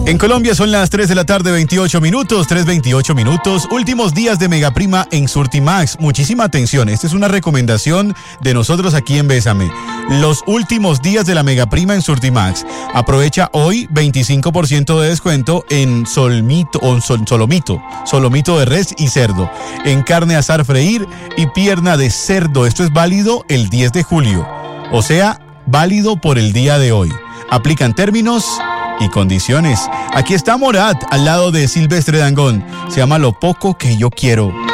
En Colombia son las 3 de la tarde, 28 minutos, 3:28 minutos. Últimos días de Megaprima en Surtimax. Muchísima atención, esta es una recomendación de nosotros aquí en Bésame. Los últimos días de la Megaprima en Surtimax. Aprovecha hoy 25% de descuento en solomito de res y cerdo, en carne asar freír y pierna de cerdo. Esto es válido el 10 de julio, o sea, válido por el día de hoy. Aplican términos y condiciones. Aquí está Morat al lado de Silvestre Dangond. Se llama Lo poco que yo quiero.